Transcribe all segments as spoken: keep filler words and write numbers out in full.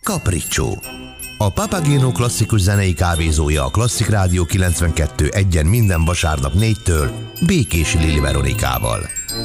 Capriccio. A Papageno klasszikus zenei kávézója a Klasszik Rádió kilencvenkettő egyen minden vasárnap négytől Békési Lili Veronikával.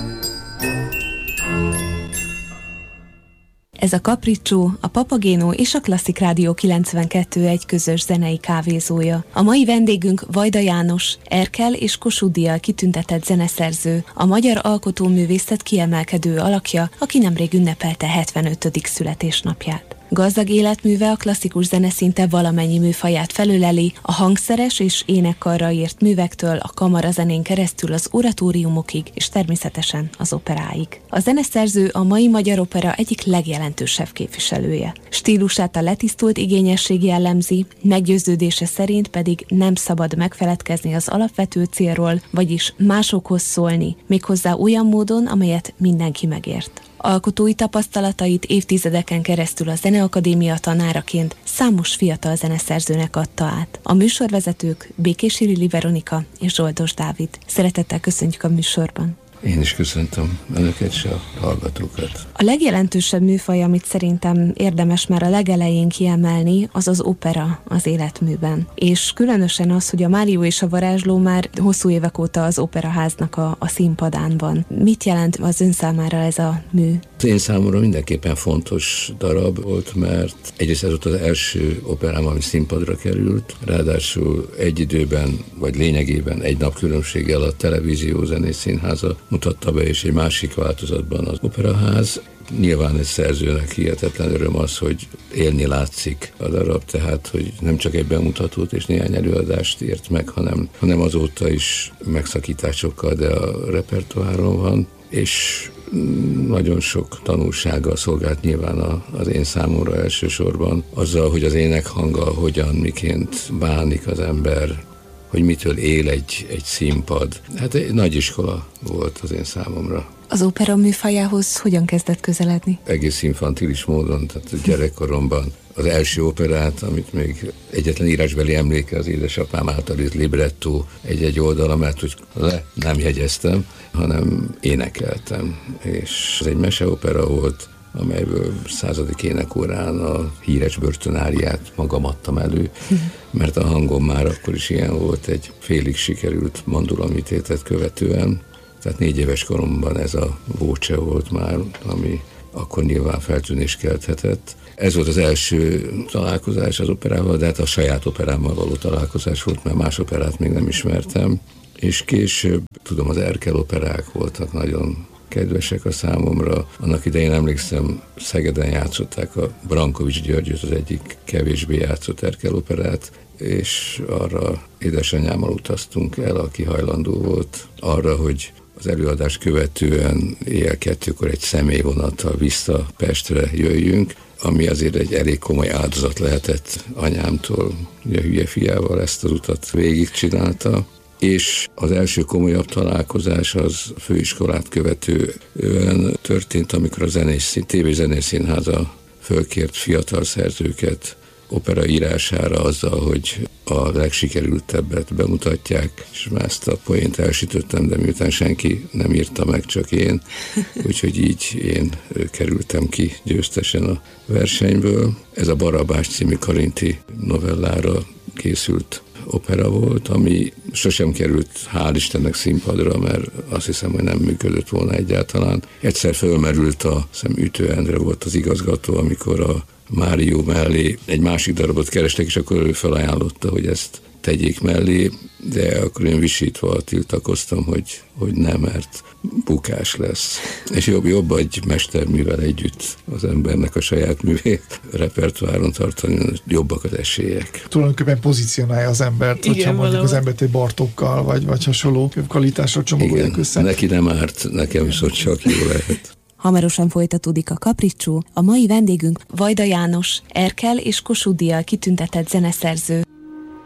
Ez a Capriccio, a Papageno és a Klasszik Rádió kilencvenkettő egy közös zenei kávézója. A mai vendégünk Vajda János, Erkel és Kossuth díjjal kitüntetett zeneszerző, a magyar alkotóművészet kiemelkedő alakja, aki nemrég ünnepelte hetvenötödik születésnapját. Gazdag életműve a klasszikus zene szinte valamennyi műfaját felöleli, a hangszeres és énekkarra írt művektől a kamarazenén keresztül az oratóriumokig, és természetesen az operáig. A zeneszerző a mai magyar opera egyik legjelentősebb képviselője. Stílusát a letisztult igényesség jellemzi, meggyőződése szerint pedig nem szabad megfeledkezni az alapvető célról, vagyis másokhoz szólni, méghozzá olyan módon, amelyet mindenki megért. Alkotói tapasztalatait évtizedeken keresztül a Zeneakadémia tanáraként számos fiatal zeneszerzőnek adta át. A műsorvezetők Békési Lili Veronika és Zsoldos Dávid. Szeretettel köszöntjük a műsorban. Én is köszöntöm önöket és a hallgatókat. A legjelentősebb műfaj, amit szerintem érdemes már a legelején kiemelni, az az opera az életműben. És különösen az, hogy a Mário és a varázsló már hosszú évek óta az operaháznak a, a színpadán van. Mit jelent az ön számára ez a mű? Az én számomra mindenképpen fontos darab volt, mert egyrészt ez volt az első operám, ami színpadra került, ráadásul egy időben, vagy lényegében egy nap különbséggel a Televízió Zenés Színháza mutatta be, és egy másik változatban az operaház. Nyilván egy szerzőnek hihetetlen öröm az, hogy élni látszik a darab, tehát, hogy nem csak egy bemutatót és néhány előadást ért meg, hanem, hanem azóta is megszakításokkal, de a repertoáron van, és nagyon sok tanulsággal szolgált nyilván az én számomra elsősorban, azzal, hogy az énekhanggal hogyan, miként bánik az ember, hogy mitől él egy, egy színpad. Hát egy nagy iskola volt az én számomra. Az opera műfajához hogyan kezdett közeledni? Egész infantilis módon, tehát gyerekkoromban az első operát, amit még egyetlen írásbeli emléke az édesapám által írt librettó egy-egy oldala, mert hogy le nem jegyeztem, hanem énekeltem. És ez egy meseopera volt, amelyből századik énekórán a híres börtönáriát magam adtam elő, mert a hangom már akkor is ilyen volt, egy félig sikerült mandulamitétet követően. Tehát négy éves koromban ez a vócse volt már, ami akkor nyilván feltűnést kelthetett. Ez volt az első találkozás az operával, de hát a saját operámmal való találkozás volt, mert más operát még nem ismertem. És később, tudom, az Erkel operák voltak nagyon kedvesek a számomra. Annak idején emlékszem, Szegeden játszották a Brankovics Györgyöt, az egyik kevésbé játszott Erkel operát, és arra édesanyámmal utaztunk el, aki hajlandó volt arra, hogy az előadás követően éjjel kettőkor egy személyvonattal vissza Pestre jöjjünk, ami azért egy elég komoly áldozat lehetett anyámtól, ugye a hülye fiával ezt az utat végigcsinálta. És az első komolyabb találkozás az főiskolát követően történt, amikor a zenés, té vé Zenés Színháza fölkért fiatal szerzőket opera írására azzal, hogy a legsikerültebbet bemutatják, és már ezt a poént elsütöttem, de miután senki nem írta meg, csak én, úgyhogy így én kerültem ki győztesen a versenyből. Ez a Barabás című karinti novellára készült opera volt, ami sosem került, hál' Istennek, színpadra, mert azt hiszem, hogy nem működött volna egyáltalán. Egyszer fölmerült, a hiszem Ütő Endre volt az igazgató, amikor a Mário mellé egy másik darabot kerestek, és akkor ő felajánlotta, hogy ezt tegyék mellé, de akkor én visítva tiltakoztam, hogy, hogy nem, mert bukás lesz. És jobb, jobb egy mesterművel együtt az embernek a saját művét repertoáron tartani, jobbak az esélyek. Tulajdonképpen pozícionálja az embert, igen, hogyha mondjuk az embert egy Bartókkal, vagy, vagy hasonló kvalitásra csomagolják össze. Neki nem árt, nekem viszont csak jó lehet. Hamarosan folytatódik a Capriccio. A mai vendégünk Vajda János, Erkel és Kossuth díjjal kitüntetett zeneszerző.